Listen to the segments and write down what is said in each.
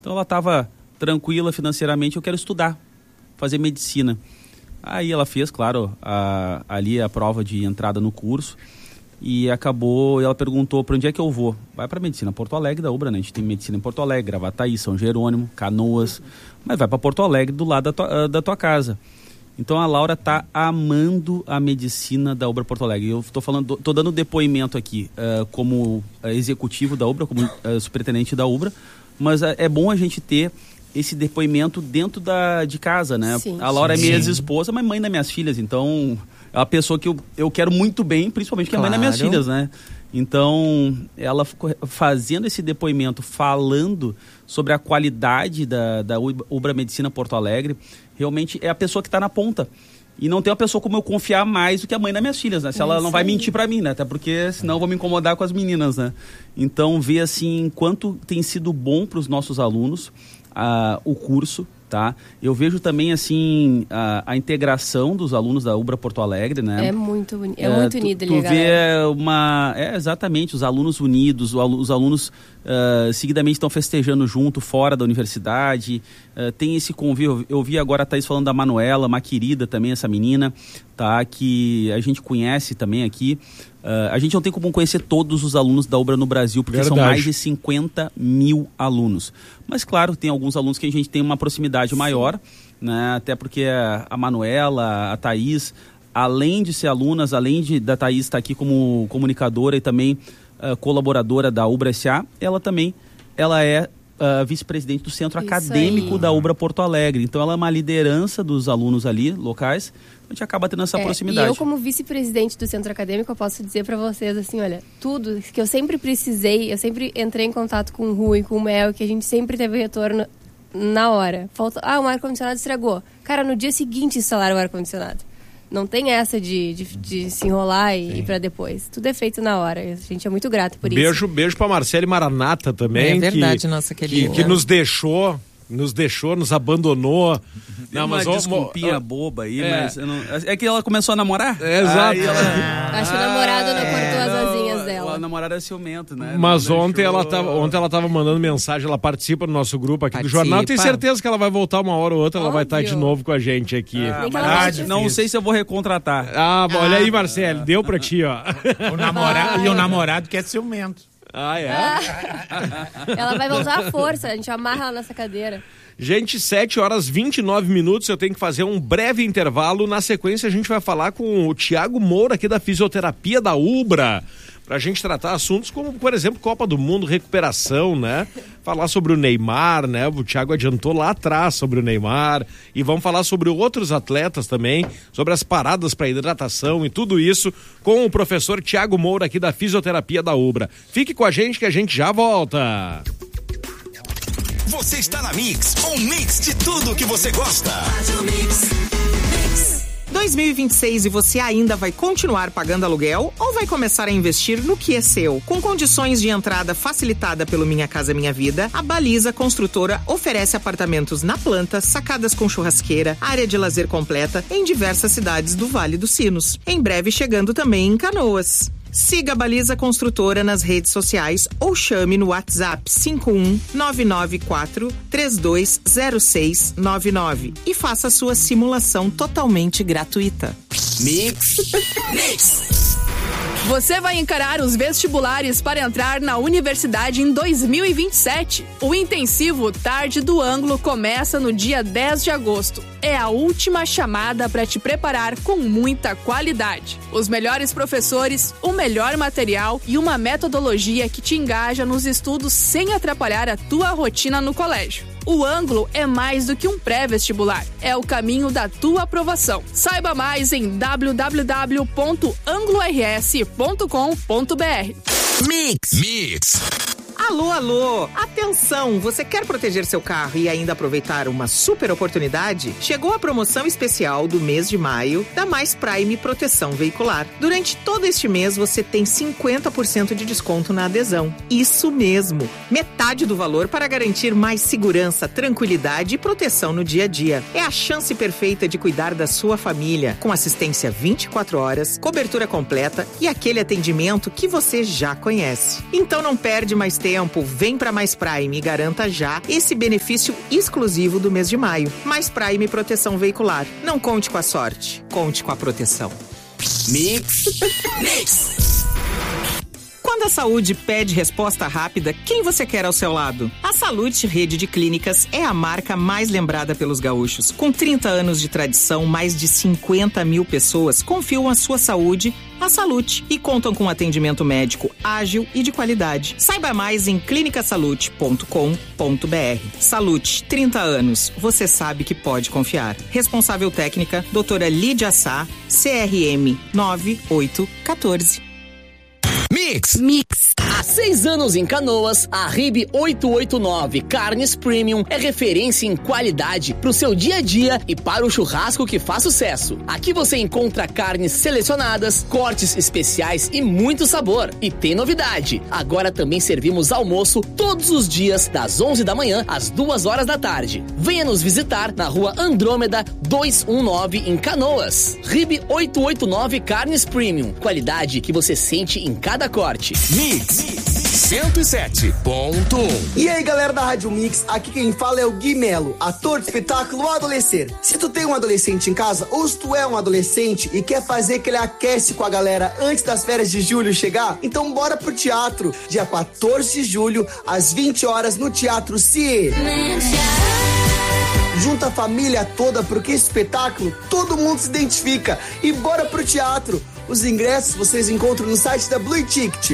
Então ela estava tranquila financeiramente, eu quero estudar, fazer medicina. Aí ela fez, claro, ali a prova de entrada no curso e ela perguntou para onde é que eu vou. Vai para medicina, Porto Alegre da UBRA, né? A gente tem medicina em Porto Alegre, Gravataí, São Jerônimo, Canoas, mas vai para Porto Alegre do lado da tua casa. Então a Laura tá amando a medicina da UBRA Porto Alegre. Eu tô dando depoimento aqui como executivo da UBRA, como superintendente da UBRA, mas é bom a gente ter esse depoimento dentro de casa, né? Sim, a Laura é minha ex-esposa, mas mãe das minhas filhas, então é uma pessoa que eu quero muito bem, principalmente que é mãe das minhas filhas, né? Então, ela ficou fazendo esse depoimento, falando sobre a qualidade da UBRA Medicina Porto Alegre, realmente é a pessoa que está na ponta. E não tem uma pessoa como eu confiar mais do que a mãe das minhas filhas, né? Se ela não vai mentir para mim, né? Até porque senão eu vou me incomodar com as meninas, né? Então, ver assim, quanto tem sido bom para os nossos alunos o curso, tá? Eu vejo também, assim, a integração dos alunos da UBRA Porto Alegre, né? É muito bonito, muito unido ali, tu vê exatamente, os alunos unidos, os alunos seguidamente estão festejando junto, fora da universidade, tem esse convívio. Eu vi agora a Thaís falando da Manuela, uma querida também, essa menina, tá? Que a gente conhece também aqui. A gente não tem como conhecer todos os alunos da UBRA no Brasil, porque são mais de 50 mil alunos. Mas, claro, tem alguns alunos que a gente tem uma proximidade maior, né? Até porque a Manuela, a Thaís, além de ser alunas, da Thaís estar aqui como comunicadora e também colaboradora da UBRA S.A., ela é vice-presidente do Centro Acadêmico da UBRA Porto Alegre. Então, ela é uma liderança dos alunos ali, locais. A gente acaba tendo essa proximidade. E eu, como vice-presidente do Centro Acadêmico, eu posso dizer para vocês, assim, olha, tudo que eu sempre precisei, eu sempre entrei em contato com o Rui, com o Mel, que a gente sempre teve retorno na hora. Falta, um ar-condicionado estragou. Cara, no dia seguinte instalaram o ar-condicionado. Não tem essa de se enrolar e ir pra depois. Tudo é feito na hora. A gente é muito grato por isso. Beijo pra Marcele Maranata também. É verdade, nossa querida. Que nos deixou, nos abandonou. Não, mas uma desculpinha boba aí, mas é que ela começou a namorar? Exato. Acho que o namorado não cortou as asinhas dela. O namorado é ciumento, né? Mas ontem ela tava mandando mensagem, ela participa do nosso grupo aqui do jornal. Tenho certeza que ela vai voltar uma hora ou outra, ela vai estar de novo com a gente aqui. Não sei se eu vou recontratar. Olha aí, Marcelo, deu pra ti, ó. O namorado quer ciumento. Ela vai voltar à força, a gente amarra ela nessa cadeira. Gente, 7h29, eu tenho que fazer um breve intervalo. Na sequência a gente vai falar com o Thiago Moura aqui da Fisioterapia da UBRA, pra gente tratar assuntos como, por exemplo, Copa do Mundo, recuperação, né? Falar sobre o Neymar, né? O Thiago adiantou lá atrás sobre o Neymar, e vamos falar sobre outros atletas também, sobre as paradas para hidratação e tudo isso com o professor Thiago Moura aqui da Fisioterapia da UBRA. Fique com a gente que a gente já volta. Você está na Mix, um mix de tudo que você gosta. 2026 e você ainda vai continuar pagando aluguel ou vai começar a investir no que é seu? Com condições de entrada facilitada pelo Minha Casa Minha Vida, a Baliza Construtora oferece apartamentos na planta, sacadas com churrasqueira, área de lazer completa em diversas cidades do Vale dos Sinos. Em breve chegando também em Canoas. Siga a Baliza Construtora nas redes sociais ou chame no WhatsApp 51994-320699 e faça sua simulação totalmente gratuita. Mix. Você vai encarar os vestibulares para entrar na universidade em 2027. O intensivo Tarde do Ângulo começa no dia 10 de agosto. É a última chamada para te preparar com muita qualidade. Os melhores professores, o melhor material e uma metodologia que te engaja nos estudos sem atrapalhar a tua rotina no colégio. O Ângulo é mais do que um pré-vestibular. É o caminho da tua aprovação. Saiba mais em www.anglors.com.br. Mix. Alô, atenção, você quer proteger seu carro e ainda aproveitar uma super oportunidade? Chegou a promoção especial do mês de maio da Mais Prime Proteção Veicular. Durante todo este mês você tem 50% de desconto na adesão. Isso mesmo, metade do valor para garantir mais segurança, tranquilidade e proteção no dia a dia. É a chance perfeita de cuidar da sua família, com assistência 24 horas, cobertura completa e aquele atendimento que você já conhece. Então não perde mais tempo. tempo, vem pra Mais Prime e garanta já esse benefício exclusivo do mês de maio. Mais Prime Proteção Veicular. Não conte com a sorte, conte com a proteção. Mix. Quando a saúde pede resposta rápida, quem você quer ao seu lado? A Salute Rede de Clínicas é a marca mais lembrada pelos gaúchos. Com 30 anos de tradição, mais de 50 mil pessoas confiam a sua saúde à Salute e contam com atendimento médico ágil e de qualidade. Saiba mais em clinicasalute.com.br. Salute, 30 anos, você sabe que pode confiar. Responsável técnica, doutora Lídia Sá, CRM 9814. Mix. Há 6 anos em Canoas, a RIB 889 Carnes Premium é referência em qualidade para o seu dia a dia e para o churrasco que faz sucesso. Aqui você encontra carnes selecionadas, cortes especiais e muito sabor. E tem novidade, agora também servimos almoço todos os dias, das 11 da manhã às 2 horas da tarde. Venha nos visitar na rua Andrômeda 219 em Canoas. RIB 889 Carnes Premium, qualidade que você sente em cada corte. Mix 107.1. E aí, galera da Rádio Mix, aqui quem fala é o Gui Melo, ator do espetáculo Adolescer. Se tu tem um adolescente em casa, ou se tu é um adolescente e quer fazer que ele aquece com a galera antes das férias de julho chegar, então bora pro teatro, dia 14 de julho, às 20 horas, no Teatro CIE. Junta a família toda, porque esse espetáculo todo mundo se identifica. E bora pro teatro. Os ingressos vocês encontram no site da Blue Ticket.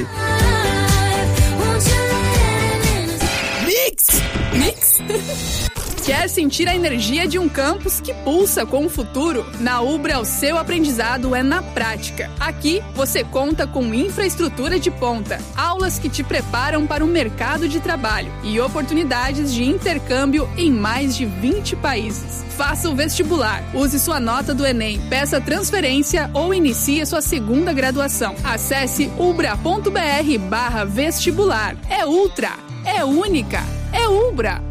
Mix. Quer sentir a energia de um campus que pulsa com o futuro? Na Ubra, o seu aprendizado é na prática. Aqui, você conta com infraestrutura de ponta, aulas que te preparam para o mercado de trabalho e oportunidades de intercâmbio em mais de 20 países. Faça o vestibular, use sua nota do Enem, peça transferência ou inicie sua segunda graduação. Acesse ubra.br/vestibular. É ultra, é única, é Ubra.